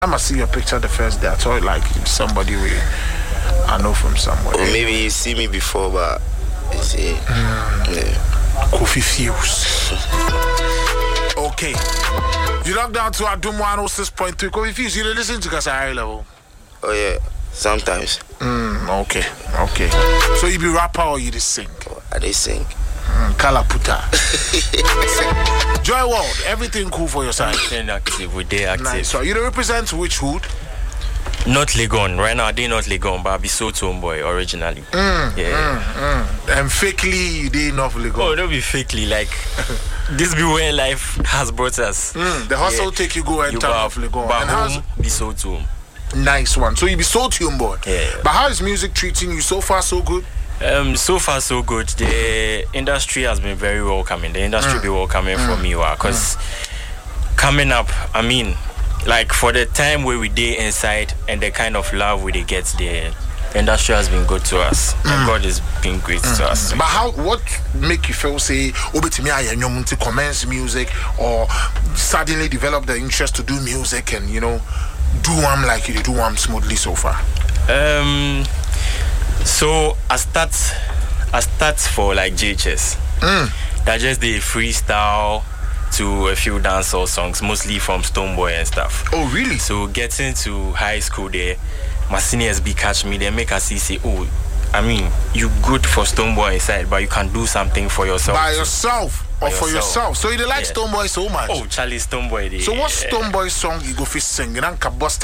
I must see your picture the first day. I thought like somebody I know from somewhere. Or maybe you see me before, but you see. Kofi Fuse. Okay. You log down to Adum 106.3. Kofi Fuse, you listen to Kasai level? Oh yeah, sometimes. Okay. So you be rapper or you just sing? I just sing. Kalaputa. Joy World, everything cool for your side? Active, we day active. Nice. So you represent which hood? Not Legon. Right now, they not Legon, but I be Soto boy originally. And fakely, they not Legon. Oh, don't be fakely. Like, this be where life has brought us. The hustle take you go and turn off Legon. But home be Soto. Nice one. So you be Soto boy. Yeah. But how is music treating you so far? So good? So far so good. The industry has been very welcoming. The industry be welcoming for me, because coming up, I mean, like for the time where we did inside and the kind of love we get, the industry has been good to us. And God has been great to us. But what make you feel say obetimi ayenwom to commence music or suddenly develop the interest to do music and do like you do smoothly so far? So I start for like JHS. That just the freestyle to a few dancehall songs, mostly from Stonebwoy and stuff. Oh really? So getting to high school there, my seniors be catch me, they make us say, oh, I mean, you good for Stonebwoy inside, but you can do something for yourself. By yourself or for yourself. So you like Stonebwoy so much? Oh, Charlie Stonebwoy. So what Stonebwoy song you go fit sing? You can bust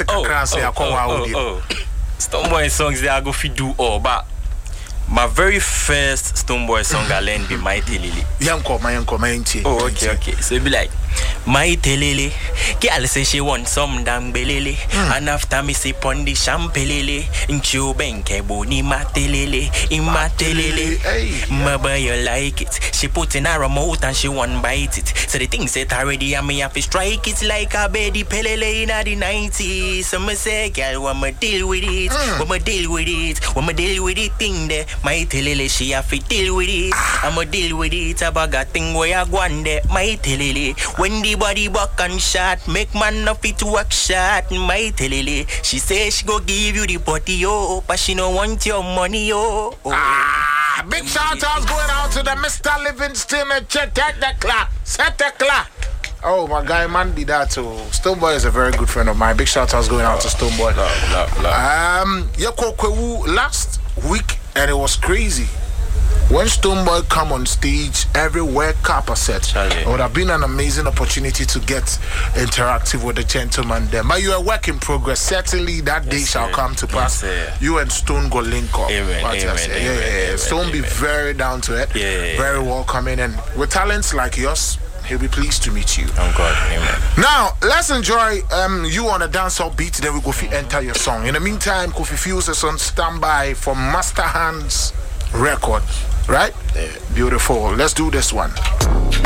Stonebwoy songs they I go fit do all, but my very first Stonebwoy song I learned be My Telele. Oh, okay. So it be like My Telele. Girl say she want some damn belele. And after me say pondi champelele. Inchu benke boni matelele. In matelele. Mama you like it. She put in her mouth and she want bite it. So the thing said already and me have to strike it like a baby pelele in the 90s. So me say girl wanna deal with it. Wanna deal with it thing there. My telele she have to deal with it. I'ma deal with it. About that thing where I go on there. My telele. When the body buck and shot, make man no fit to work shot. My telele. She say she go give you the body yo, but she no want your money yo. Big shout outs going out to the Mr. Livingston and check the clock. Set the clock. Oh my guy, man, be that too. Stonebwoy is a very good friend of mine. Big shout outs going out to Stonebwoy. Yoko Kwewu last week, and it was crazy. When Stonebwoy come on stage, everywhere Kappa said it would have been an amazing opportunity to get interactive with the gentleman there. But you are a work in progress. Certainly that day shall come to pass. You and Stone go link up. Amen. Stone be very down to it, very welcoming, and with talents like yours, he'll be pleased to meet you. Oh God, amen. Now let's enjoy you on a dancehall beat. Then we go enter your song. In the meantime, Kofi Fuse is on standby for Master Hands record. Right? Yeah. Beautiful. Let's do this one.